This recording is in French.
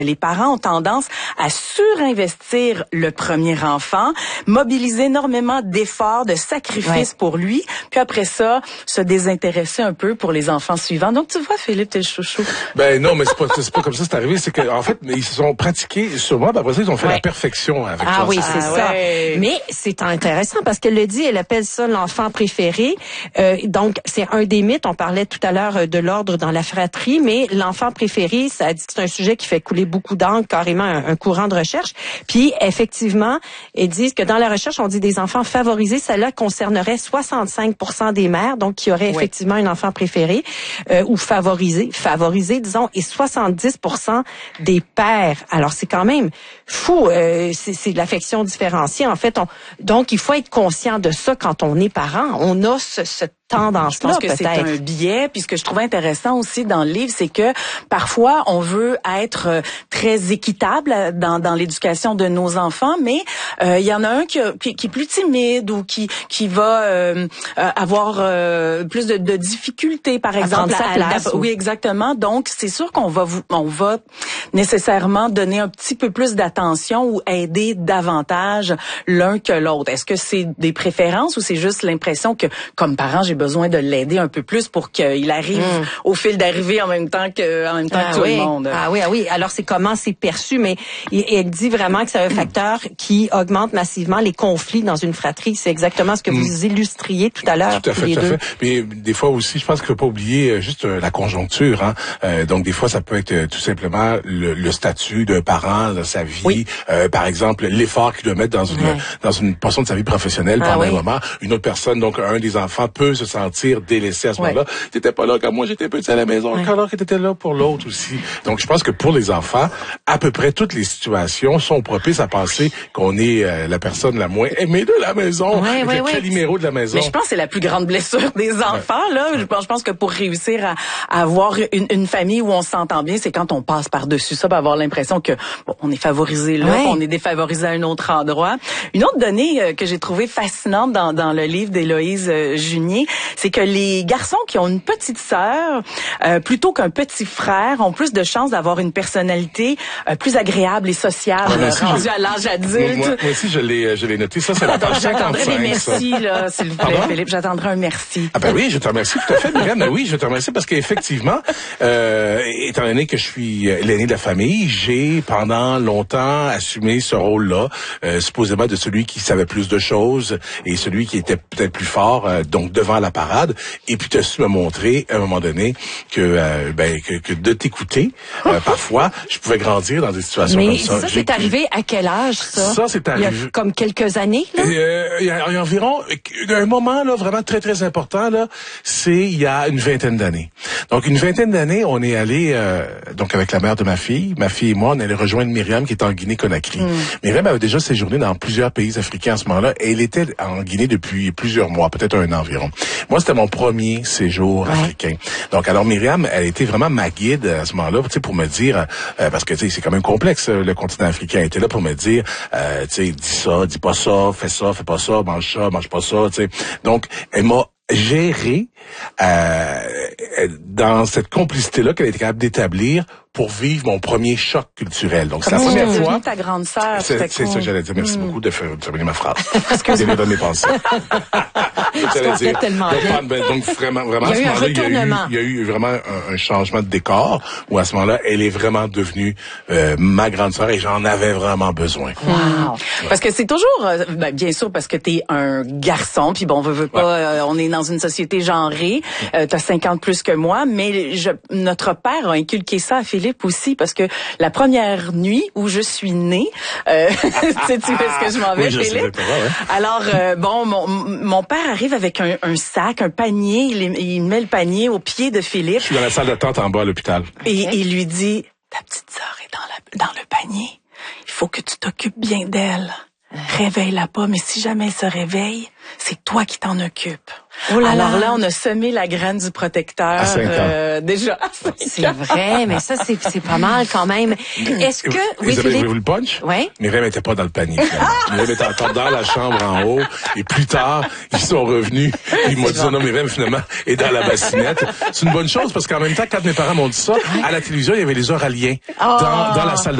Les parents ont tendance à surinvestir le premier enfant, mobiliser énormément d'efforts, de sacrifices pour lui, puis après ça, se désintéresser un peu pour les enfants suivants. Donc, tu vois, Philippe, t'es le chouchou. Ben non, mais c'est pas comme ça c'est arrivé. C'est que en fait, ils se sont pratiqués sur moi, après ça, ils ont fait la perfection avec Ah oui, c'est ça. Ouais. Mais c'est intéressant parce qu'elle le dit, elle appelle ça l'enfant préféré. Donc, c'est un des mythes. On parlait tout à l'heure de l'ordre dans la fratrie, mais l'enfant préféré, ça dit que c'est un sujet qui fait couler beaucoup d'encre, carrément un courant de recherche. Puis, effectivement, ils disent que dans la recherche, on dit des enfants favorisés, cela concernerait 65% des mères, donc qui auraient effectivement un enfant préféré ou favorisé, disons, et 70% des pères. Alors, c'est quand même fou. C'est de l'affection différenciée. En fait, donc, il faut être conscient de ça quand on est parent. On a cette tendance-là, peut-être. Je pense que c'est un biais. Puis ce que je trouvais intéressant aussi dans le livre, c'est que parfois, on veut être très équitable dans l'éducation de nos enfants, mais il y en a un qui est plus timide ou qui va avoir plus de difficultés, par exemple. Oui, exactement. Donc, c'est sûr qu'on va nécessairement donner un petit peu plus d'attention ou aider davantage l'un que l'autre. Est-ce que c'est des préférences ou c'est juste l'impression que, comme parent, j'ai besoin de l'aider un peu plus pour qu'il arrive au fil d'arrivée en même temps que tout le monde. Ah oui. Alors, c'est comment c'est perçu, mais elle dit vraiment que c'est un facteur qui augmente massivement les conflits dans une fratrie. C'est exactement ce que vous illustriez tout à l'heure. Tout à fait. Mais des fois aussi, je pense qu'il faut pas oublier juste la conjoncture. Donc, des fois, ça peut être tout simplement le statut d'un parent, sa vie. Oui. Par exemple, l'effort qu'il doit mettre dans une portion de sa vie professionnelle pendant un moment. Une autre personne, donc un des enfants, peut se sentir délaissé à ce moment-là. T'étais pas là quand moi j'étais petit à la maison, alors que t'étais là pour l'autre aussi. Donc, je pense que pour les enfants, à peu près toutes les situations sont propices à penser qu'on est la personne la moins aimée de la maison, le caliméro de la maison. Mais je pense que c'est la plus grande blessure des enfants, là. Je pense que pour réussir à avoir une famille où on s'entend bien, c'est quand on passe par-dessus ça, pour avoir l'impression que on est favorisé là, on est défavorisé à un autre endroit. Une autre donnée que j'ai trouvée fascinante dans le livre d'Héloïse Junier, c'est que les garçons qui ont une petite sœur, plutôt qu'un petit frère, ont plus de chances d'avoir une personnalité plus agréable et sociable, rendue à l'âge adulte. Moi aussi, je l'ai noté. Ça, c'est la page 55. J'attendrai des merci, là, s'il vous plaît, Philippe. J'attendrai un merci. Ah ben oui, je te remercie tout à fait, Myriam. Oui, je te remercie parce qu'effectivement, étant donné que je suis l'aîné de la famille, j'ai pendant longtemps assumé ce rôle-là, supposément de celui qui savait plus de choses et celui qui était peut-être plus fort, donc devant la parade. Et puis, tu as su me montrer, à un moment donné, que de t'écouter, parfois, je pouvais grandir dans des situations comme ça. Mais ça, c'est arrivé à quel âge, ça? Ça, c'est arrivé. Il y a comme quelques années, là? Il y a environ un moment, là, vraiment très, très important, là, c'est il y a une vingtaine d'années. Donc, une vingtaine d'années, on est allé, donc, avec la mère de ma fille et moi, on allait rejoindre Myriam, qui est en Guinée-Conakry. Myriam avait déjà séjourné dans plusieurs pays africains à ce moment-là, et elle était en Guinée depuis plusieurs mois, peut-être un an environ. Moi, c'était mon premier séjour africain. Donc, alors, Myriam, elle était vraiment ma guide à ce moment-là, tu sais, pour me dire, parce que, tu sais, c'est quand même complexe, le continent africain. Elle était là pour me dire, tu sais, dis ça, dis pas ça, fais pas ça, mange pas ça, tu sais. Donc, elle m'a géré dans cette complicité-là qu'elle était capable d'établir pour vivre mon premier choc culturel. Donc, c'est la première fois. Ta grande sœur. C'est ça que j'allais dire. Merci beaucoup de terminer ma phrase. Excusez-moi de mes pensées. J'allais dire. Donc, vraiment, à ce moment-là, il y a eu vraiment un changement de décor où, à ce moment-là, elle est vraiment devenue ma grande sœur et j'en avais vraiment besoin. Wow. Parce que c'est toujours, bien sûr, parce que t'es un garçon, puis bon, veut pas, on est dans une société genrée, t'as 50 plus que moi, mais notre père a inculqué ça à Philippe aussi, parce que la première nuit où je suis née, sais-tu où est-ce que je m'en vais, oui, Philippe? Alors, mon père arrive avec un sac, un panier, il met le panier au pied de Philippe. Je suis dans la salle d'attente en bas à l'hôpital. Et il lui dit, ta petite sœur est dans le panier. Il faut que tu t'occupes bien d'elle. Réveille-la pas, mais si jamais elle se réveille, c'est toi qui t'en occupes. Oh là là. Alors là, on a semé la graine du protecteur À 5 ans. déjà à 5 C'est ans. vrai, mais ça, c'est pas mal quand même. Est-ce que... Oui, Isabelle, Philippe? voulez-vous le punch? Oui. Myriam n'était pas dans le panier. Myriam était encore dans la chambre en haut. Et plus tard, ils sont revenus. Ils m'ont dit, non, Myriam, finalement, est dans la bassinette. C'est une bonne chose parce qu'en même temps, quand mes parents m'ont dit ça, à la télévision, il y avait les Oraliens dans la salle